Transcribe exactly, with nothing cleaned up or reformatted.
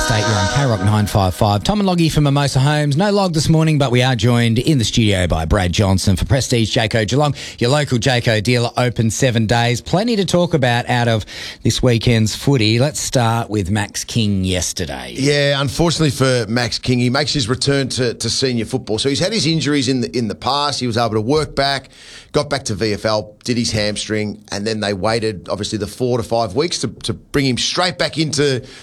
State, you're on K Rock nine five five. Tom and Loggy from Mimosa Homes. No log this morning, but we are joined in the studio by Brad Johnson for Prestige Jayco Geelong. Your local Jayco dealer open seven days. Plenty to talk about out of this weekend's footy. Let's start with Max King yesterday. Yeah, unfortunately for Max King, he makes his return to, to senior football. So he's had his injuries in the in the past. He was able to work back, got back to V F L, did his hamstring, and then they waited, obviously, the four to five weeks to, to bring him straight back into